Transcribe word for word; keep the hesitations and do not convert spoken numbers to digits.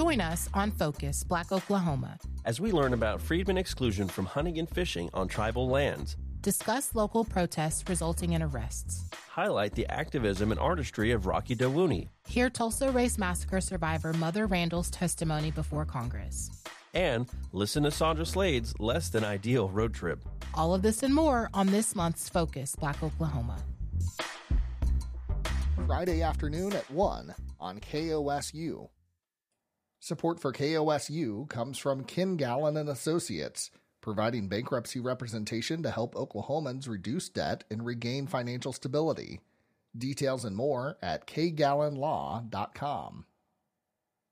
Join us on Focus Black Oklahoma as we learn about freedmen exclusion from hunting and fishing on tribal lands, discuss local protests resulting in arrests, highlight the activism and artistry of Rocky Dawuni, hear Tulsa Race Massacre survivor Mother Randall's testimony before Congress, and listen to Sandra Slade's Less Than Ideal road trip. All of this and more on this month's Focus Black Oklahoma. Friday afternoon at one on K O S U. Support for K O S U comes from Ken Gallen and Associates, providing bankruptcy representation to help Oklahomans reduce debt and regain financial stability. Details and more at k gallen law dot com.